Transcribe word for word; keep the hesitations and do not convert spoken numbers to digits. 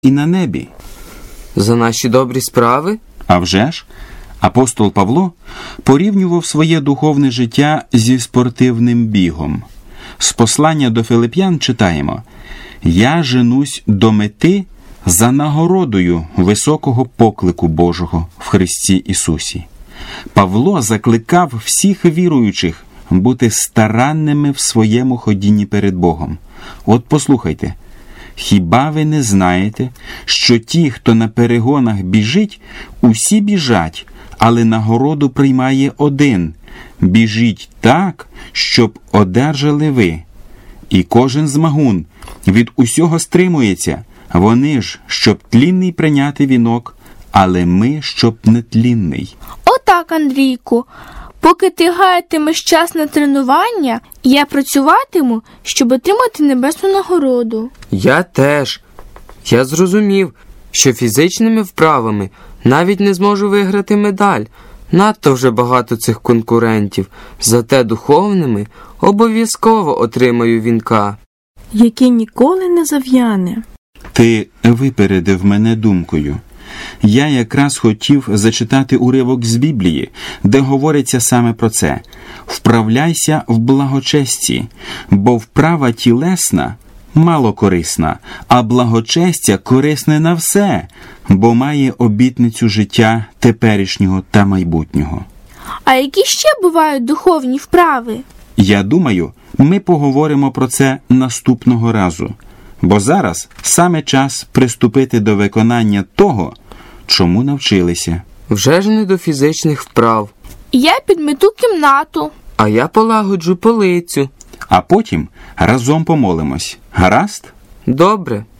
і на небі. За наші добрі справи? А вже ж, апостол Павло порівнював своє духовне життя зі спортивним бігом. З послання до Филип'ян читаємо: «Я женусь до мети за нагородою високого поклику Божого в Христі Ісусі». Павло закликав всіх віруючих бути старанними в своєму ходінні перед Богом. От послухайте: «Хіба ви не знаєте, що ті, хто на перегонах біжить, усі біжать, але нагороду приймає один? Біжіть так, щоб одержали ви. І кожен змагун від усього стримується. Вони ж, щоб тлінний прийняти вінок, але ми, щоб нетлінний». Отак, Андрійку. Поки ти гаятимеш час на тренування, я працюватиму, щоб отримати небесну нагороду. Я теж. Я зрозумів, що фізичними вправами навіть не зможу виграти медаль. Надто вже багато цих конкурентів. Зате духовними обов'язково отримаю вінка, який ніколи не зав'яне. Ти випередив мене думкою. Я якраз хотів зачитати уривок з Біблії, де говориться саме про це. «Вправляйся в благочесті, бо вправа тілесна мало корисна, а благочестя корисне на все, бо має обітницю життя теперішнього та майбутнього». А які ще бувають духовні вправи? Я думаю, ми поговоримо про це наступного разу. Бо зараз саме час приступити до виконання того, чому навчилися. Вже ж не до фізичних вправ. Я підмету кімнату. А я полагоджу полицю. А потім разом помолимось. Гаразд? Добре.